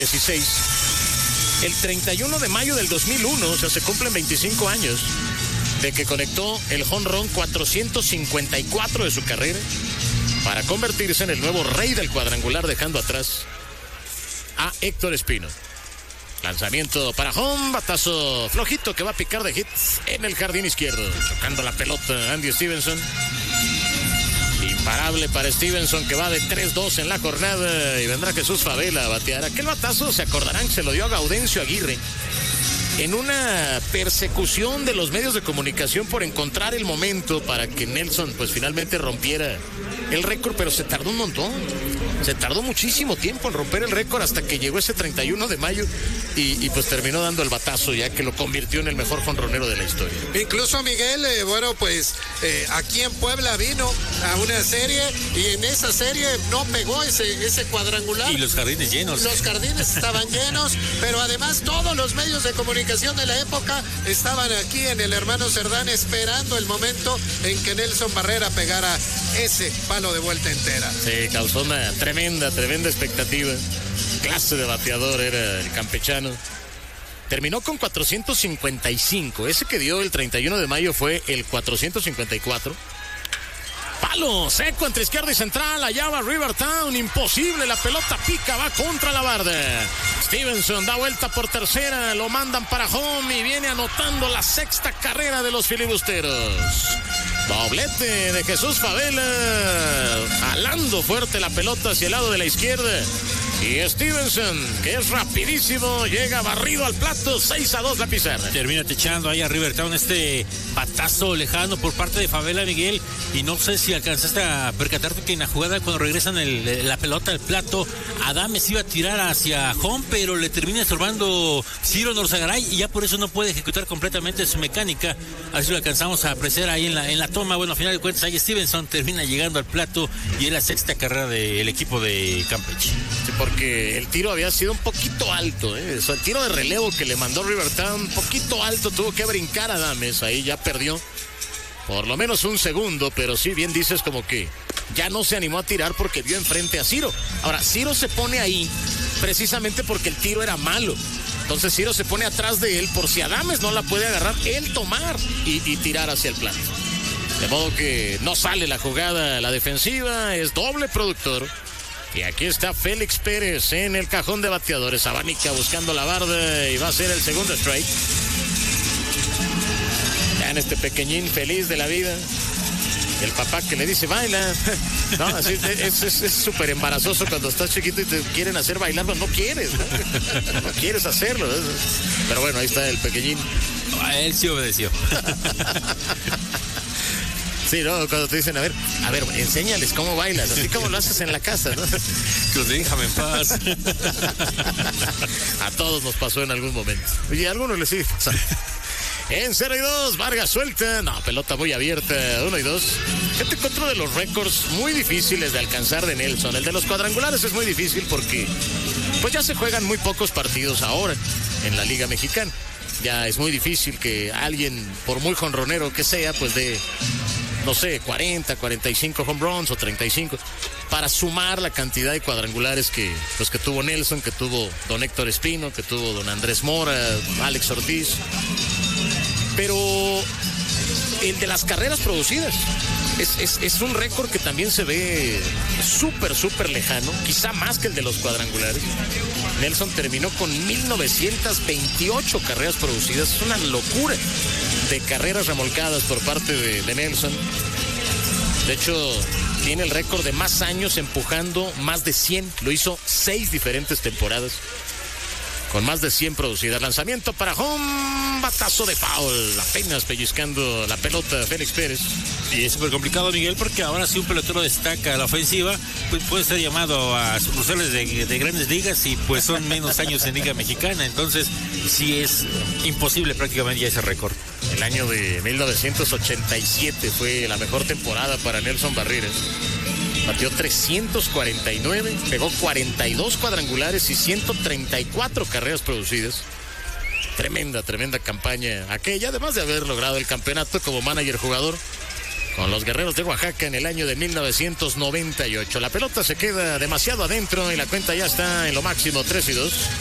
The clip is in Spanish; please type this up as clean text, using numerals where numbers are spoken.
16. El 31 de mayo del 2001, o sea, se cumplen 25 años de que conectó el jonrón 454 de su carrera para convertirse en el nuevo rey del cuadrangular, dejando atrás a Héctor Espino. Lanzamiento para home, batazo flojito que va a picar de hits en el jardín izquierdo, chocando la pelota Andy Stevenson. Imparable para Stevenson, que va de 3-2 en la jornada, y vendrá Jesús Favela a batear. Aquel batazo, se acordarán, se lo dio a Gaudencio Aguirre en una persecución de los medios de comunicación por encontrar el momento para que Nelson pues finalmente rompiera el récord, pero se tardó un montón. Se tardó muchísimo tiempo en romper el récord hasta que llegó ese 31 de mayo y pues terminó dando el batazo, ya que lo convirtió en el mejor jonronero de la historia. Incluso Miguel, aquí en Puebla vino a una serie y en esa serie no pegó ese cuadrangular. Y los jardines llenos. Los jardines estaban llenos, pero además todos los medios de comunicación de la época estaban aquí en el Hermano Cerdán esperando el momento en que Nelson Barrera pegara ese palo de vuelta entera. Sí, causó una tremenda expectativa. Clase de bateador era el campechano. Terminó con 455. Ese que dio el 31 de mayo fue el 454. Palo seco entre izquierda y central. Allá va Rivertown. Imposible. La pelota pica. Va contra la barda. Stevenson da vuelta por tercera. Lo mandan para home y viene anotando la sexta carrera de los filibusteros. Doblete de Jesús Favela. Jalando fuerte la pelota hacia el lado de la izquierda. Y Stevenson, que es rapidísimo, llega barrido al plato, 6-2 la pizarra. Termina techando ahí a Rivertown este batazo lejano por parte de Favela, Miguel. Y no sé si alcanzaste a percatarte que en la jugada, cuando regresan la pelota al plato, Adames iba a tirar hacia home, pero le termina estorbando Ciro Norzagaray y ya por eso no puede ejecutar completamente su mecánica. Así lo alcanzamos a apreciar ahí en la toma. Bueno, a final de cuentas, ahí Stevenson termina llegando al plato y es la sexta carrera del equipo de Campeche. Sí, porque el tiro había sido un poquito alto, O sea, el tiro de relevo que le mandó Rivertown, un poquito alto, tuvo que brincar a Adames, ahí ya perdió por lo menos un segundo, pero sí, bien dices, como que ya no se animó a tirar porque vio enfrente a Ciro. Ahora, Ciro se pone ahí precisamente porque el tiro era malo. Entonces Ciro se pone atrás de él por si Adames no la puede agarrar, él tomar y tirar hacia el plato. De modo que no sale la jugada, la defensiva es doble productor. Y aquí está Félix Pérez en el cajón de bateadores. Abanica buscando la barda y va a ser el segundo strike. Vean este pequeñín feliz de la vida. El papá que le dice, baila. No, así es súper embarazoso cuando estás chiquito y te quieren hacer bailar, pero no quieres, ¿no? No quieres hacerlo. Pero bueno, ahí está el pequeñín. Él sí obedeció. Sí, ¿no? Cuando te dicen, a ver, enséñales cómo bailas, así como lo haces en la casa, ¿no? Pues déjame en paz. A todos nos pasó en algún momento. Y a algunos les sigue pasando. En 0-2, Vargas suelta. No, pelota muy abierta, 1-2. Este es otro de los récords muy difíciles de alcanzar de Nelson. El de los cuadrangulares es muy difícil porque pues ya se juegan muy pocos partidos ahora en la Liga Mexicana. Ya es muy difícil que alguien, por muy jonronero que sea, pues de, no sé, 40, 45 home runs o 35, para sumar la cantidad de cuadrangulares que tuvo Nelson, que tuvo don Héctor Espino, que tuvo don Andrés Mora, Alex Ortiz. Pero el de las carreras producidas es un récord que también se ve súper lejano, quizá más que el de los cuadrangulares. Nelson terminó con 1928 carreras producidas. Es una locura de carreras remolcadas por parte de Nelson. De hecho, tiene el récord de más años empujando más de 100. Lo hizo 6 diferentes temporadas con más de 100 producidas. Lanzamiento para home, batazo de foul, apenas pellizcando la pelota Félix Pérez. Y es súper complicado, Miguel, porque ahora si un pelotero destaca la ofensiva, pues puede ser llamado a sucursales de grandes ligas y pues son menos años en Liga Mexicana. Entonces sí es imposible prácticamente ya ese récord. El año de 1987 fue la mejor temporada para Nelson Barreras. Batió 349, pegó 42 cuadrangulares y 134 carreras producidas. Tremenda campaña aquella, además de haber logrado el campeonato como manager jugador. con los Guerreros de Oaxaca en el año de 1998. La pelota se queda demasiado adentro y la cuenta ya está en lo máximo 3-2.